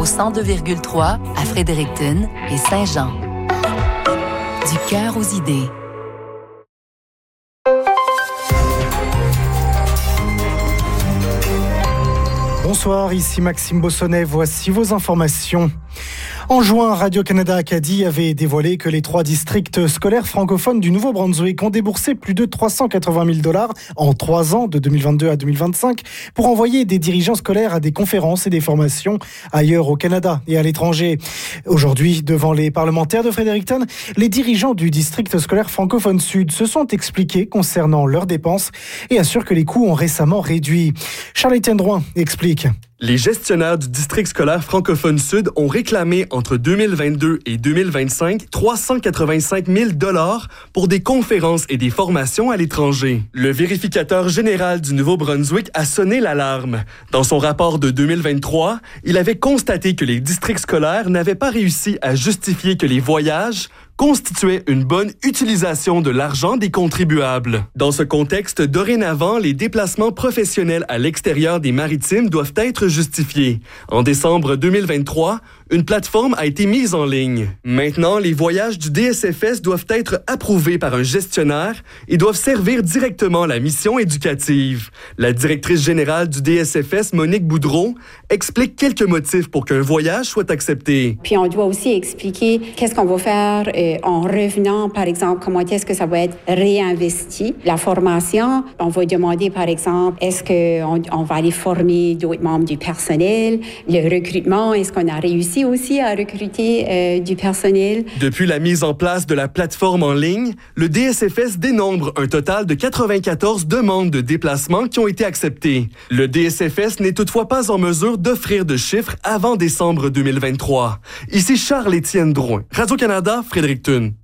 au 102,3 à Fredericton et Saint-Jean. Du cœur aux idées. Bonsoir, ici Maxime Bossonnet, voici vos informations. En juin, Radio-Canada Acadie avait dévoilé que les 3 districts scolaires francophones du Nouveau-Brunswick ont déboursé plus de 380 000 $ en 3 ans, de 2022 à 2025, pour envoyer des dirigeants scolaires à des conférences et des formations ailleurs au Canada et à l'étranger. Aujourd'hui, devant les parlementaires de Fredericton, les dirigeants du district scolaire francophone sud se sont expliqués concernant leurs dépenses et assurent que les coûts ont récemment réduit. Charles-Étienne Drouin explique. Les gestionnaires du district scolaire francophone sud ont réclamé entre 2022 et 2025 385 000 $ pour des conférences et des formations à l'étranger. Le vérificateur général du Nouveau-Brunswick a sonné l'alarme. Dans son rapport de 2023, il avait constaté que les districts scolaires n'avaient pas réussi à justifier que les voyages constituait une bonne utilisation de l'argent des contribuables. Dans ce contexte, dorénavant, les déplacements professionnels à l'extérieur des maritimes doivent être justifiés. En décembre 2023, une plateforme a été mise en ligne. Maintenant, les voyages du DSFS doivent être approuvés par un gestionnaire et doivent servir directement la mission éducative. La directrice générale du DSFS, Monique Boudreau, explique quelques motifs pour qu'un voyage soit accepté. Puis on doit aussi expliquer qu'est-ce qu'on va faire en revenant, par exemple, comment est-ce que ça va être réinvesti. La formation, on va demander, par exemple, est-ce qu'on va aller former d'autres membres du personnel? Le recrutement, est-ce qu'on a réussi aussi à recruter du personnel? Depuis la mise en place de la plateforme en ligne, le DSFS dénombre un total de 94 demandes de déplacement qui ont été acceptées. Le DSFS n'est toutefois pas en mesure d'offrir de chiffres avant décembre 2023. Ici Charles-Étienne Drouin, Radio-Canada, Fredericton.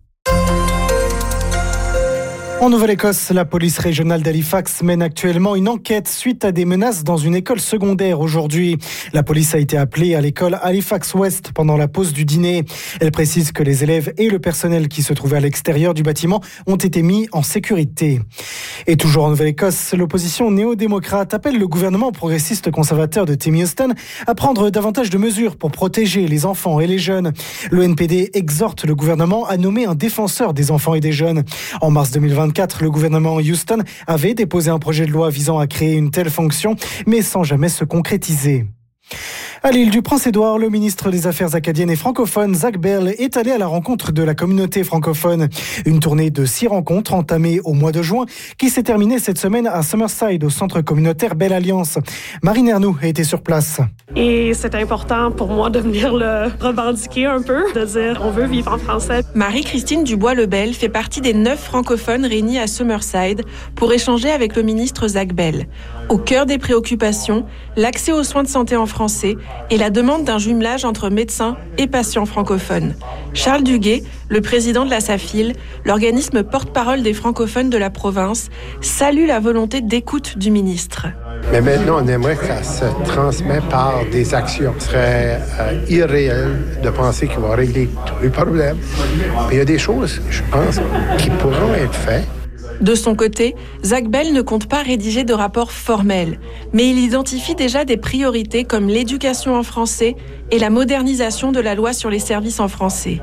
En Nouvelle-Écosse, la police régionale d'Halifax mène actuellement une enquête suite à des menaces dans une école secondaire aujourd'hui. La police a été appelée à l'école Halifax West pendant la pause du dîner. Elle précise que les élèves et le personnel qui se trouvaient à l'extérieur du bâtiment ont été mis en sécurité. Et toujours en Nouvelle-Écosse, l'opposition néo-démocrate appelle le gouvernement progressiste conservateur de Tim Houston à prendre davantage de mesures pour protéger les enfants et les jeunes. Le NPD exhorte le gouvernement à nommer un défenseur des enfants et des jeunes. En mars 2024, le gouvernement Houston avait déposé un projet de loi visant à créer une telle fonction, mais sans jamais se concrétiser. À l'île du Prince-Édouard, le ministre des Affaires acadiennes et francophones, Zach Bell, est allé à la rencontre de la communauté francophone. Une tournée de 6 rencontres entamée au mois de juin qui s'est terminée cette semaine à Summerside, au centre communautaire Belle Alliance. Marine Ernoux a été sur place. Et c'est important pour moi de venir le revendiquer un peu, de dire on veut vivre en français. Marie-Christine Dubois-Lebel fait partie des 9 francophones réunis à Summerside pour échanger avec le ministre Zach Bell. Au cœur des préoccupations, l'accès aux soins de santé en français et la demande d'un jumelage entre médecins et patients francophones. Charles Duguay, le président de la SAFIL, l'organisme porte-parole des francophones de la province, salue la volonté d'écoute du ministre. Mais maintenant, on aimerait que ça se transmette par des actions. Ce serait irréel de penser qu'il va régler tous les problèmes. Mais il y a des choses, je pense, qui pourront être faites. De son côté, Zach Bell ne compte pas rédiger de rapport formel, mais il identifie déjà des priorités comme l'éducation en français et la modernisation de la loi sur les services en français.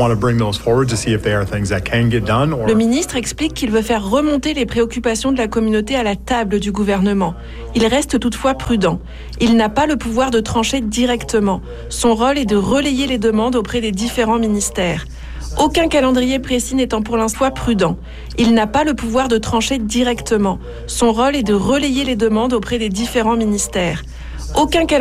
Le ministre explique qu'il veut faire remonter les préoccupations de la communauté à la table du gouvernement. Il reste toutefois prudent. Il n'a pas le pouvoir de trancher directement. Son rôle est de relayer les demandes auprès des différents ministères. Aucun calendrier précis n'étant pour l'instant prudent. Il n'a pas le pouvoir de trancher directement. Son rôle est de relayer les demandes auprès des différents ministères. Aucun